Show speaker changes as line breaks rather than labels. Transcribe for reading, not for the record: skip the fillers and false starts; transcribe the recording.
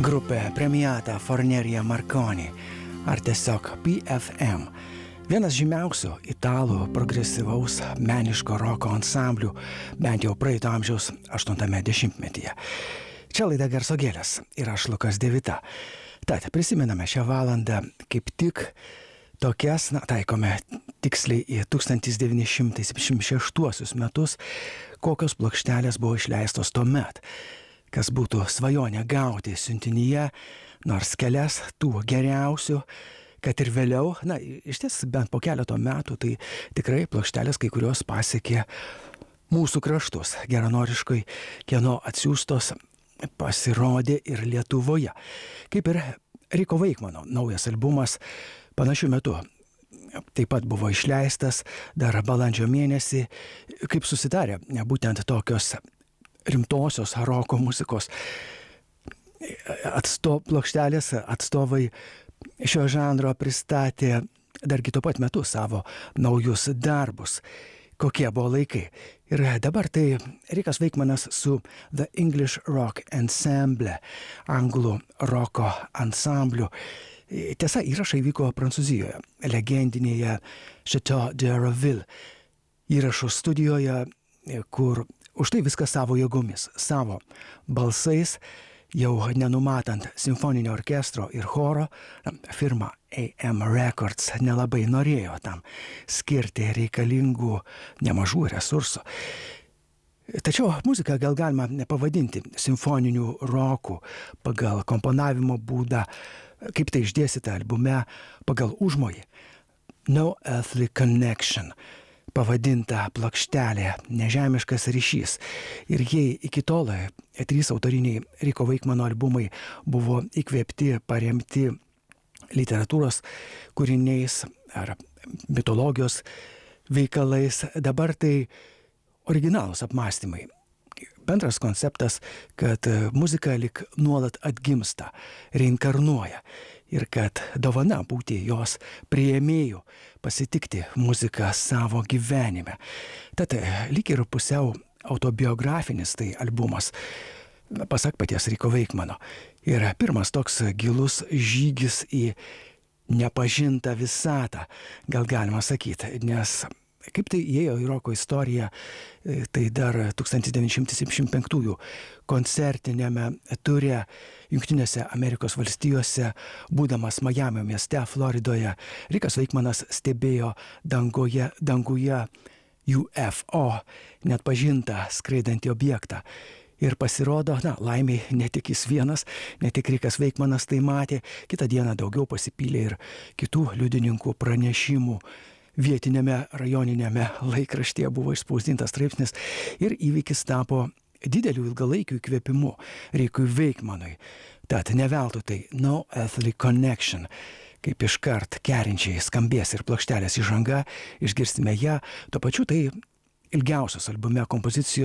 Grupė Premiata Forneria Marconi, ar tiesiog PFM. Vienas žymiausių italų progresyvaus meniško roko ansamblių, bent jau praeito amžiaus 80-metyje. Čia laida Garso gėlės ir aš Lukas Devita. Tad prisimename šią valandą kaip tik tokias, taikome tiksliai į 1976 metus, kokios plokštelės buvo išleistos tuomet, kas būtų svajonė gauti siuntinyje, nors kelias tų geriausių, kad ir vėliau, iš ties bent po keleto metų, tai tikrai plokštelės kai kurios pasiekė mūsų kraštus, geranoriškai, kieno atsiųstos pasirodė ir Lietuvoje. Kaip ir Riko Veikmano naujas albumas panašiu metu taip pat buvo išleistas dar balandžio mėnesį, kaip susidarė būtent tokios rimtosios roko muzikos plokštelės atstovai šio žanro pristatė dargi tuo pat metu savo naujus darbus. Kokie buvo laikai. Ir dabar tai Rikas Veikmanas su The English Rock Ensemble, anglų roko ansambliu. Tiesa, įrašai vyko Prancūzijoje, legendinėje Chateau de Raville įrašų studijoje, kur už tai viskas savo jėgomis, savo balsais, jau nenumatant simfoninio orkestro ir choro, firma AM Records nelabai norėjo tam skirti reikalingų nemažų resursų. Tačiau muziką gal galima pavadinti simfoniniu roku pagal komponavimo būdą, kaip tai išdėstyta albume, pagal užmojį No Earthly Connection, pavadinta plokštelė Nežemiškas ryšys. Ir jei iki tol 3 autoriniai Riko Veikmano albumai buvo įkvėpti, paremti literatūros kūriniais ar mitologijos veikalais, dabar tai originalūs apmąstymai. Bendras konceptas, kad muzika lyg nuolat atgimsta, reinkarnuoja ir kad dovana būti jos priėmėjų, pasitikti muziką savo gyvenime. Tad lyg ir pusiau autobiografinis tai albumas, pasak paties Riko Veikmano. Ir pirmas toks gilus žygis į nepažintą visatą, gal galima sakyti, nes kaip tai įėjo į roko istoriją, tai dar 1975 koncertinėme ture Jungtinėse Amerikos valstijose, būdamas Majamio mieste, Floridoje, Rikas Veikmanas stebėjo danguje UFO, neatpažintą skraidantį objektą. Ir pasirodo, laimiai ne tik jis vienas, ne tik Rikas Veikmanas tai matė, kitą dieną daugiau pasipylė ir kitų liudininkų pranešimų. Vietinėme rajoninėme laikraštyje buvo išspausdintas straipsnis ir įvykis tapo dideliu ilgalaikiu įkvėpimu Rikui Veikmanui. Tad neveltui tai No Earthly Connection, kaip iškart kerinčiai skambės ir plokštelės įžanga, išgirsime ją, tuo pačiu tai ilgiausios albume kompozicijos